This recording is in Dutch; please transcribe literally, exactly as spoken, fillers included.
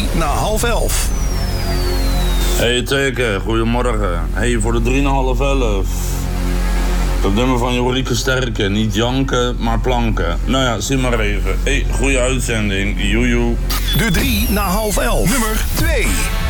na half elf. Hey Teke, goedemorgen. Hey, voor de drie na half elf. Dat nummer van Jorike Sterke. Niet janken, maar planken. Nou ja, zie maar even. Hey, goede uitzending. Joejoe. De drie na half elf. Nummer twee.